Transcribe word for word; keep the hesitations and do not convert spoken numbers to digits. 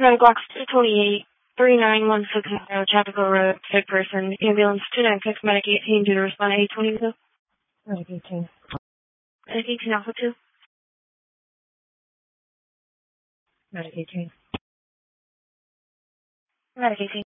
Medic Box two two eight, three nine one six zero, Chapel Road, sick person, ambulance two nine six, Medic eighteen, due to respond to eight twenty-two. Medic eighteen. Medic eighteen, Alpha two. Medic eighteen. Medic eighteen.